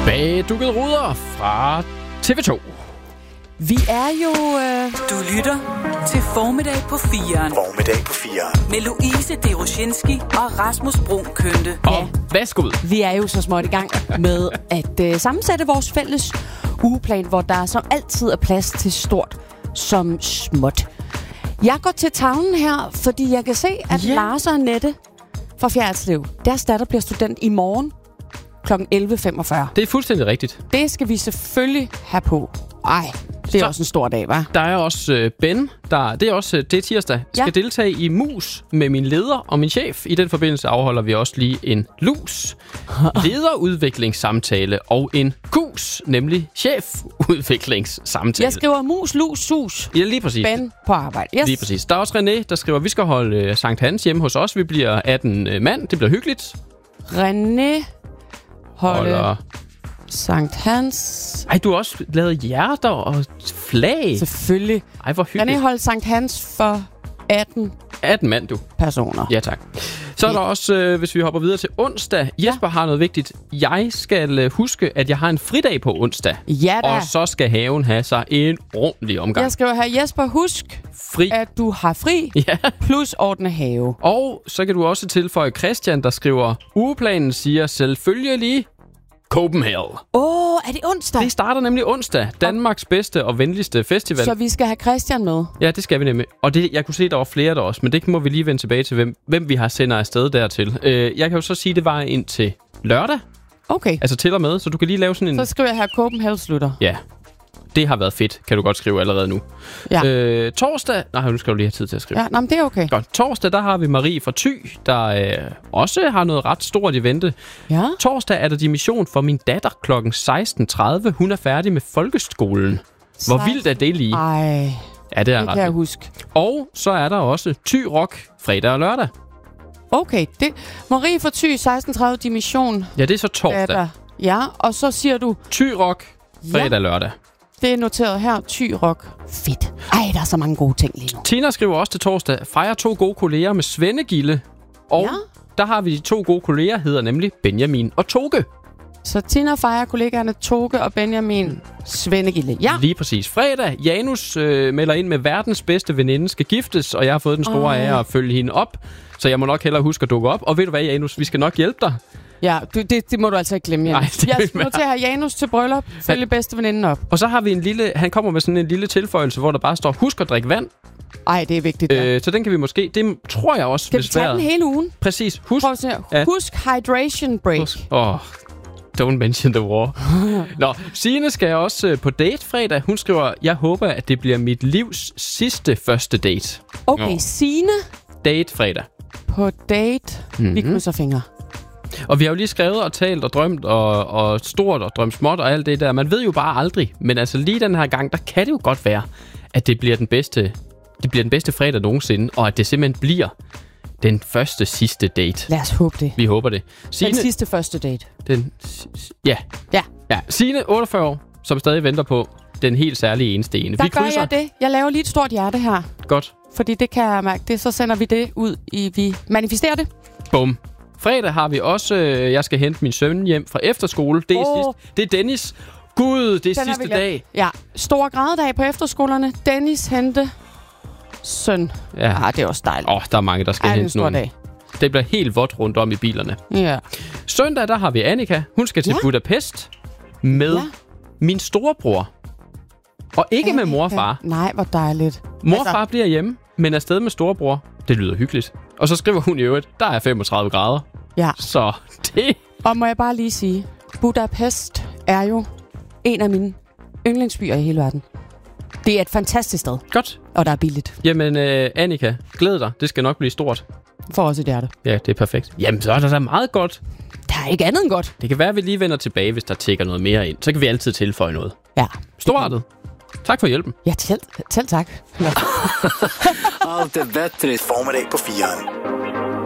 Bagdukkede ruder fra TV2. Vi er jo... Du lytter til Formiddag på 4'eren. Formiddag på 4'eren. Med Louise Deroshinski og Rasmus Brun Kønte. Og værsgo. Vi er jo så småt i gang med at sammensætte vores fælles ugeplan, hvor der som altid er plads til stort som småt. Jeg går til tavlen her, fordi jeg kan se, at Lars og Annette fra Fjerdslev, deres datter bliver student i morgen kl. 11.45. Det er fuldstændig rigtigt. Det skal vi selvfølgelig have på. Ej, det er også en stor dag, hva'? Der er også Ben, det er tirsdag, skal deltage i mus med min leder og min chef. I den forbindelse afholder vi også lige en lus, lederudviklingssamtale og en kus, nemlig chefudviklingssamtale. Jeg skriver mus, lus, sus. Ja, lige præcis. Ben på arbejde. Yes. Lige præcis. Der er også René, der skriver, vi skal holde Sankt Hans hjemme hos os. Vi bliver 18 mand. Det bliver hyggeligt. René holder Sankt Hans. Ej, du har også lavet hjerter og flag. Selvfølgelig. Ej, hvor hyggeligt. René holder Sankt Hans for 18 mand, du. personer. Ja, tak. Så er der også, hvis vi hopper videre til onsdag. Jesper har noget vigtigt. Jeg skal huske, at jeg har en fridag på onsdag. Ja da. Og så skal haven have sig en ordentlig omgang. Jeg skriver her, Jesper, husk, at du har fri, plus ordne have. Og så kan du også tilføje Christian, der skriver, ugeplanen siger selvfølgelig Copenhagen. Er det onsdag? Det starter nemlig onsdag. Danmarks bedste og venligste festival. Så vi skal have Christian med? Ja, det skal vi nemlig. Og jeg kunne se, der var flere der også, men det må vi lige vende tilbage til, hvem vi har sender afsted dertil. Jeg kan jo så sige, det var indtil lørdag. Okay. Altså til og med, så du kan lige lave sådan en... Så skriver jeg her, Copenhagen slutter. Ja. Det har været fedt, kan du godt skrive allerede nu. Ja. Torsdag... Nej, nu skal du lige have tid til at skrive. Ja, men det er okay. Godt. Torsdag, der har vi Marie fra Thy, der også har noget ret stort i vente. Ja. Torsdag er der dimission for min datter kl. 16.30. Hun er færdig med folkeskolen. Hvor vildt er det lige? Ej, ja, det er det ret kan jeg huske. Og så er der også Thy Rock fredag og lørdag. Okay, Marie fra Thy, 16.30 dimission. Ja, det er så torsdag. Datter. Ja, og så siger du... Thy Rock fredag og lørdag. Det er noteret her. Thy Rock. Fedt. Ej, der er så mange gode ting lige nu. Tina skriver også til torsdag, fejrer 2 gode kolleger med Svendegilde. Og der har vi de 2 gode kolleger, hedder nemlig Benjamin og Toge. Så Tina fejrer kollegaerne Toge og Benjamin Svendegilde. Ja. Lige præcis. Fredag, Janus melder ind med verdens bedste veninde skal giftes, og jeg har fået den store ære at følge hende op. Så jeg må nok hellere huske at dukke op. Og ved du hvad, Janus, vi skal nok hjælpe dig. Ja, det må du altså ikke glemme, Janus. Jeg skal nu til at have Janus til bryllup, følge bedste veninden op. Og så har vi han kommer med sådan en lille tilføjelse, hvor der bare står, husk at drikke vand. Ej, det er vigtigt. Så den kan vi måske, det tror jeg også, skal vi tage den hele ugen? Præcis. Husk hydration break. Don't mention the war. Nå, Signe skal også på date fredag. Hun skriver, jeg håber, at det bliver mit livs sidste første date. Okay, Signe. Date fredag. På date. Vi krydser fingre. Og vi har jo lige skrevet og talt og drømt og stort og drømt småt og alt det der. Man ved jo bare aldrig. Men altså lige den her gang, der kan det jo godt være, at det bliver den bedste fredag nogensinde. Og at det simpelthen bliver den sidste date. Lad os håbe det. Vi håber det. Signe, den sidste første date. Ja. Signe, 48 år, som stadig venter på den helt særlige eneste ene. Der gør jeg det. Jeg laver lige et stort hjerte her. Godt. Fordi det kan jeg mærke. Så sender vi det ud vi manifesterer det. Bum. Fredag har vi også, jeg skal hente min søn hjem fra efterskole. Det er Dennis. Gud, det er sidste dag. Ja, stor gradedag på efterskolerne. Dennis hente søn. Ja, det er også dejligt. Der er mange, der skal hente nogen. Dag. Det bliver helt vådt rundt om i bilerne. Ja. Søndag, der har vi Annika. Hun skal til Budapest med min storebror. Og ikke med mor og far. Nej, hvor dejligt. Mor og far bliver hjemme, men er afsted med storebror. Det lyder hyggeligt. Og så skriver hun i øvrigt, der er 35 grader. Ja. Så det... Og må jeg bare lige sige, Budapest er jo en af mine yndlingsbyer i hele verden. Det er et fantastisk sted. Godt. Og der er billigt. Jamen, Annika, glæd dig. Det skal nok blive stort. For os et hjerte. Ja, det er perfekt. Jamen, så er der meget godt. Der er ikke andet end godt. Det kan være, at vi lige vender tilbage, hvis der tækker noget mere ind. Så kan vi altid tilføje noget. Ja. Storartet. Tak for hjælpen. Ja, selv tak. Allt är bättre. Formiddag på 4'eren.